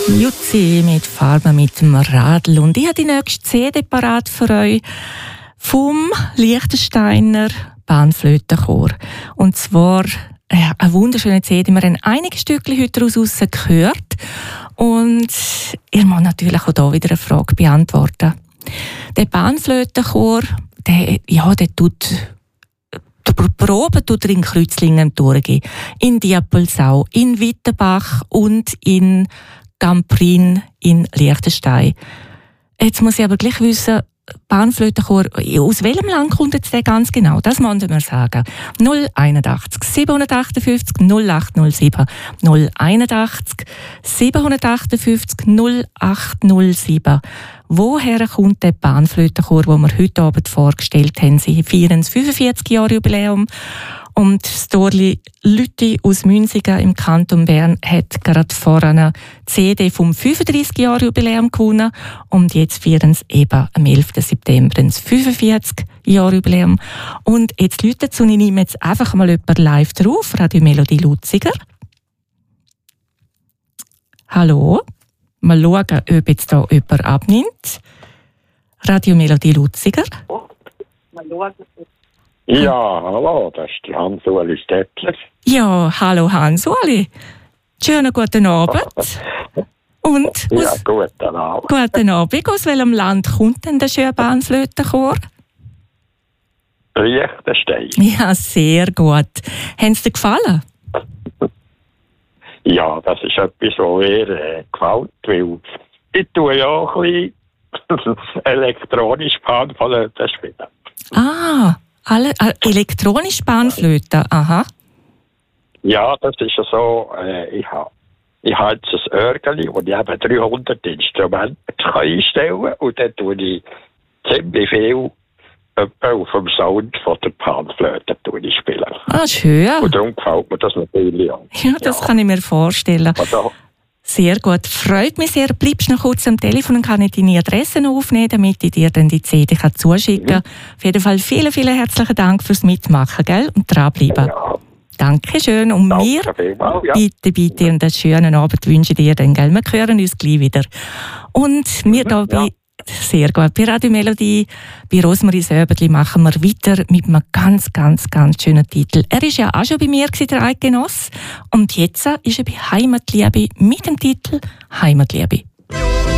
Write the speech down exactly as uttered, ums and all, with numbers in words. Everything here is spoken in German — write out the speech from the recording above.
Jutzi mit Farben mit dem Radl. Und ich habe die nächste C D parat für euch vom Liechtensteiner Panflötenchor. Und zwar äh, eine wunderschöne C D. Wir haben einige Stückchen heute daraus gehört. Und ihr müsst natürlich auch hier wieder eine Frage beantworten. Der Panflötenchor, der, ja, der tut die Proben tut er in Kreuzlingen durchgehen. In Diepelsau, in Wittenbach und in Gamprin in Liechtenstein. Jetzt muss ich aber gleich wissen, Panflötenchor, aus welchem Land kommt jetzt der ganz genau? Das müssen wir sagen. null einundachtzig siebenhundertachtundfünfzig null acht null sieben null einundachtzig siebenhundertachtundfünfzig null acht null sieben. Woher kommt der Panflötenchor, den wir heute Abend vorgestellt haben? Sie feiern das fünfundvierzig Jahre Jubiläum. Und das Dorli Lütti aus Münsingen im Kanton Bern hat gerade vor einer C D vom fünfunddreißig Jahre Jubiläum gewonnen. Und jetzt feiern sie eben am elften September das fünfundvierzig Jahre Jubiläum. Und jetzt läutet es und ich nehme jetzt einfach mal jemanden live drauf. Radio Melodie Lutziger. Hallo. Mal schauen, ob jetzt hier jemand abnimmt. Radio Melodie Lutziger. Mal schauen. Ja, hallo, das ist Hans-Uli Stettler. Ja, hallo Hans-Uli. Schönen guten Abend. Und ja, aus, guten Abend. Guten Abend. Aus welchem Land kommt denn der schöne Panflötenchor? Liechtenstein. Ja, sehr gut. Haben Sie dir gefallen? Ja, das ist etwas, was mir äh, gefällt, weil ich tue ja auch ein bisschen elektronisch Panflöte spielen. Ah, alle, äh, elektronisch Panflöte, aha. Ja, das ist ja so, äh, ich habe ich hab jetzt ein Örgeli, wo ich eben dreihundert Instrumente einstellen kann und dann tue ich ziemlich viel auf dem Sound von der Panflöte spielen. Ah, schön. Und darum gefällt mir das natürlich auch. Ja, das ja. Kann ich mir vorstellen. Also, sehr gut. Freut mich sehr. Bleibst du noch kurz am Telefon und kann ich deine Adresse aufnehmen, damit ich dir dann die C D kann zuschicken kann. Mhm. Auf jeden Fall vielen, vielen herzlichen Dank fürs Mitmachen, gell? Und dranbleiben. Ja. Dankeschön. Und Danke mir, vielmals, ja. bitte, bitte, und einen schönen Abend wünsche ich dir dann, gell? Wir hören uns gleich wieder. Und wir mhm, da ja. bei Sehr gut. Bei Radio Melodie, bei Rosmarie Söberli machen wir weiter mit einem ganz, ganz, ganz schönen Titel. Er war ja auch schon bei mir, der Eidgenoss. Und jetzt ist er bei Heimatliebe mit dem Titel Heimatliebe.